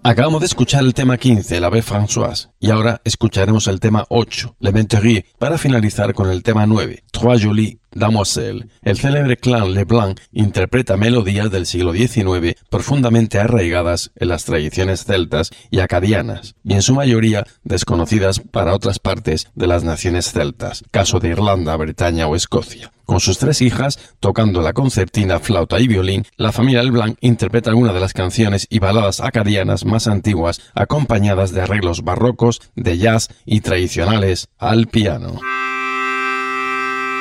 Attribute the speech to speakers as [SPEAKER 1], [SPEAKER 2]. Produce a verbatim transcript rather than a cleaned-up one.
[SPEAKER 1] Acabamos de escuchar el tema quince, La Belle Françoise, y ahora escucharemos el tema ocho, Le Mentorier, para finalizar con el tema nueve, Trois Jolies Damoiselles. El célebre clan Leblanc interpreta melodías del siglo diecinueve profundamente arraigadas en las tradiciones celtas y acadianas, y en su mayoría desconocidas para otras partes de las naciones celtas, caso de Irlanda, Bretaña o Escocia. Con sus tres hijas, tocando la concertina, flauta y violín, la familia Leblanc interpreta algunas de las canciones y baladas acadianas más antiguas, acompañadas de arreglos barrocos, de jazz y tradicionales al piano.